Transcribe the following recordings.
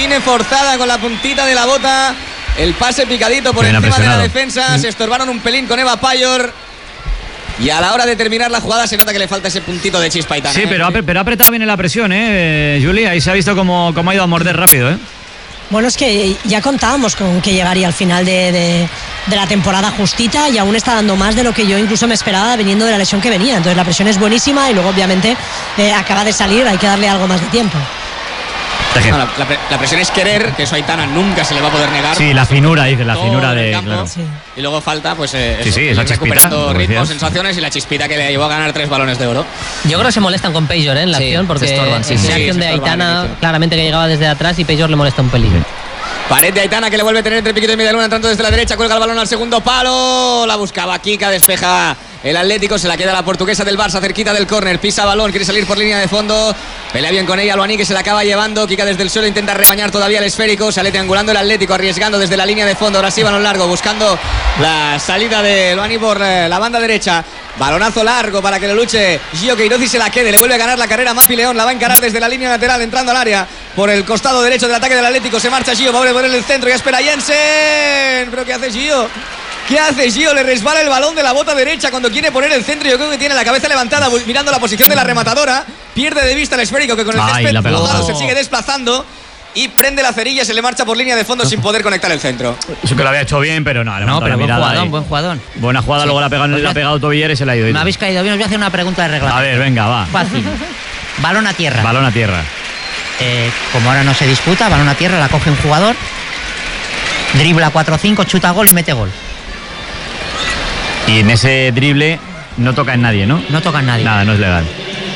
Define forzada con la puntita de la bota. El pase picadito por encima de la defensa. Se estorbaron un pelín con Eva Payor. Y a la hora de terminar la jugada se nota que le falta ese puntito de chispa Aitana. Sí, pero ha apretado bien en la presión, Juli. Ahí se ha visto cómo ha ido a morder rápido, Bueno, es que ya contábamos con que llegaría al final de la temporada justita y aún está dando más de lo que yo incluso me esperaba viniendo de la lesión que venía. Entonces la presión es buenísima y luego obviamente acaba de salir, hay que darle algo más de tiempo. No, la presión es querer, que eso a Aitana nunca se le va a poder negar. Sí, la finura, dice, la finura de... Campo, claro. sí. Y luego falta, pues, esa recuperando ritmos, sensaciones y la chispita que le llevó a ganar 3 balones de oro. Yo creo que se molestan con Payor en la acción, porque la acción de Aitana, claramente que llegaba desde atrás y Payor le molesta un pelín. Pared de Aitana que le vuelve a tener entre Piquito y Medialuna, entrando desde la derecha, cuelga el balón al segundo palo, la buscaba Kika, despeja el Atlético, se la queda la portuguesa del Barça cerquita del córner, pisa balón, quiere salir por línea de fondo, pelea bien con ella Loani que se la acaba llevando, Kika desde el suelo intenta rebañar todavía el esférico, sale triangulando el Atlético, arriesgando desde la línea de fondo, ahora sí balón largo, buscando la salida de Loani por la banda derecha. Balonazo largo para que lo luche Gio Queiroz y se la quede. Le vuelve a ganar la carrera Mapi León. La va a encarar desde la línea lateral, entrando al área por el costado derecho del ataque del Atlético. Se marcha Gio, va a volver en el centro. Ya espera Jensen. ¿Pero qué hace Gio? ¿Qué hace Gio? Le resbala el balón de la bota derecha cuando quiere poner el centro. Yo creo que tiene la cabeza levantada mirando la posición de la rematadora. Pierde de vista el esférico que con el césped mojado se sigue desplazando. Y prende la cerilla, se le marcha por línea de fondo sin poder conectar el centro. Eso que lo había hecho bien, pero no, pero buen jugadón. Buena jugada, sí. Luego le ha pegado Tobiller y se la ha ido. Me habéis caído bien, os voy a hacer una pregunta de reglamento. A ver, venga, va. Fácil. Balón a tierra. Balón a tierra. Como ahora no se disputa, balón a tierra, la coge un jugador, dribla 4-5, chuta gol y mete gol. Y en ese drible no toca en nadie, ¿no? No toca en nadie. Nada, no es legal.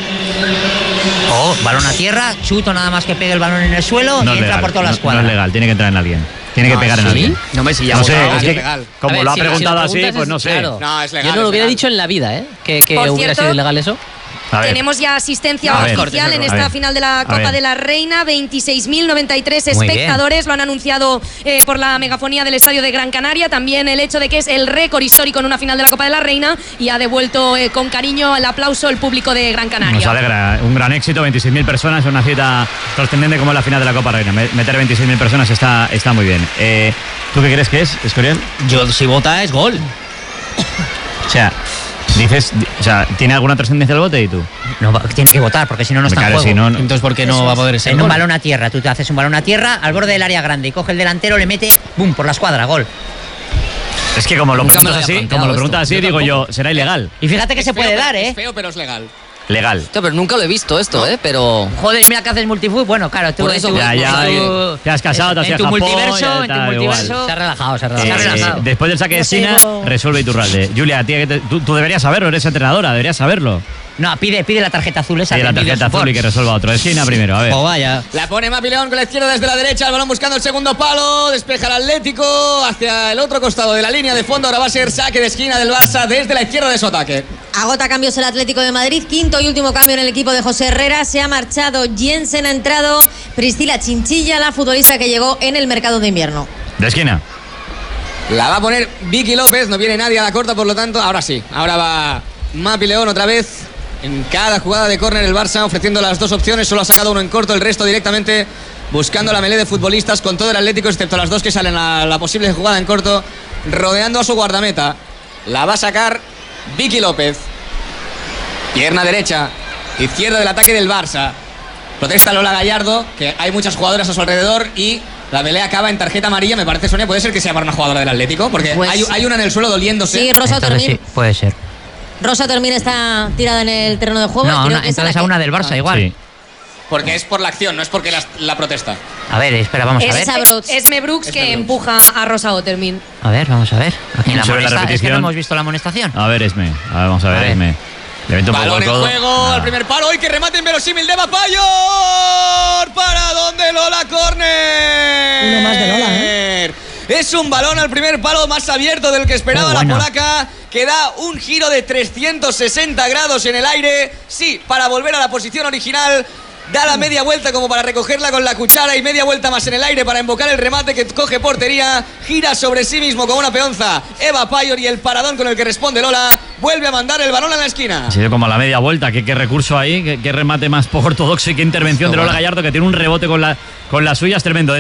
O balón a tierra, chuto nada más que pegue el balón en el suelo y entra por toda la escuadra. No es legal, tiene que entrar en alguien. Tiene que pegar en alguien. No me no sé, es que como lo ha preguntado así, pues no sé. Claro. No, es legal. Yo no lo hubiera dicho en la vida, que hubiera sido ilegal eso. Tenemos ya asistencia oficial en esta final de la Copa de la Reina. 26.093 espectadores. Lo han anunciado por la megafonía del estadio de Gran Canaria. También el hecho de que es el récord histórico en una final de la Copa de la Reina. Y ha devuelto con cariño el aplauso el público de Gran Canaria. Nos alegra. Un gran éxito. 26.000 personas. Una cita trascendente como es la final de la Copa Reina. Meter 26.000 personas está muy bien. ¿Tú qué crees que es, Escorial? Yo, si vota, es gol. O sea... Dices, o sea, ¿tiene alguna trascendencia el bote y tú? No, tiene que votar, porque si no, no está en juego. Si no, entonces, ¿por qué no va a poder ser? En un balón a tierra, tú te haces un balón a tierra al borde del área grande y coge el delantero, le mete, ¡bum!, por la escuadra, gol. Es que como lo preguntas así, digo yo, será ilegal. Y fíjate que se puede dar, Es feo, pero es legal. Legal. Pero nunca lo he visto esto, pero... Joder, mira que haces multifoot. Bueno, claro, tú... Te has casado, te has ido a Japón. En tu multiverso... Se ha relajado. Después del saque de esquina, resuelve Iturralde. Julia, tú deberías saberlo, eres entrenadora, deberías saberlo. No, pide la tarjeta azul esa. Pide la tarjeta azul y que resuelva otro. Esquina primero, a ver. Oh, vaya. La pone Mapi León con la izquierda desde la derecha. El balón buscando el segundo palo. Despeja el Atlético hacia el otro costado de la línea de fondo. Ahora va a ser saque de esquina del Barça desde la izquierda de su ataque. Agota cambios el Atlético de Madrid. Quinto y último cambio en el equipo de José Herrera. Se ha marchado Jensen, ha entrado Priscila Chinchilla, la futbolista que llegó en el mercado de invierno. De esquina. La va a poner Vicky López. No viene nadie a la corta, por lo tanto, ahora sí. Ahora va Mapi León otra vez. En cada jugada de córner el Barça ofreciendo las dos opciones. Solo ha sacado uno en corto, el resto directamente buscando la melee de futbolistas con todo el Atlético, excepto las dos que salen a la posible jugada en corto, rodeando a su guardameta. La va a sacar Vicky López. Pierna derecha, izquierda del ataque del Barça. Protesta Lola Gallardo, que hay muchas jugadoras a su alrededor y la pelea acaba en tarjeta amarilla. Me parece, Sonia, puede ser que sea para una jugadora del Atlético, porque pues, hay una en el suelo doliéndose. Sí, Rosa Termín. Sí, puede ser. Rosa Termín está tirada en el terreno de juego. No, entonces a una del Barça igual. Sí. Porque es por la acción, no es porque la protesta. A ver, espera, vamos a ver. Esme Brooks que empuja a Rosa Otermin. A ver, vamos a ver. Aquí la amonestación. Es que no hemos visto la amonestación. A ver, Esme. Vamos a ver, Esme. Balón en juego, al primer palo. ¡Y que remate inverosímil de Payor! ¿Para dónde Lola? Córner. Uno más de Lola, Es un balón al primer palo más abierto del que esperaba la polaca, que da un giro de 360 grados en el aire. Sí, para volver a la posición original. Da la media vuelta como para recogerla con la cuchara y media vuelta más en el aire para invocar el remate que coge portería. Gira sobre sí mismo como una peonza Eva Payor y el paradón con el que responde Lola vuelve a mandar el balón a la esquina. Ha sido como a la media vuelta. ¿Qué recurso ahí? ¿Qué remate más poco ortodoxo y qué intervención de Lola Gallardo, que tiene un rebote con la suya? Es tremendo.